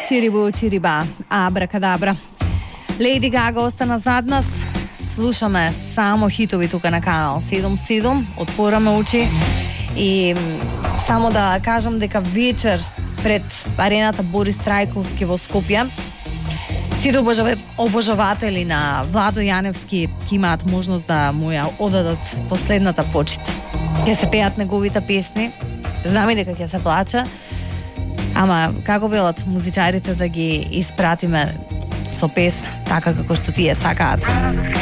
Чирибу, чириба, абракадабра. Леди Гага остана зад нас. Слушаме само хитови тука на канал 77. Отвораме очи и само да кажам дека вечер пред арената Борис Трајковски во Скопје сите обожаватели на Владо Јаневски ќе имаат можност да му ја одадат последната почит. Ќе се пеат неговите песни. Знаме дека ќе се плаче, ама како велат музичарите да ги испратиме со песна, така како што тие сакаат.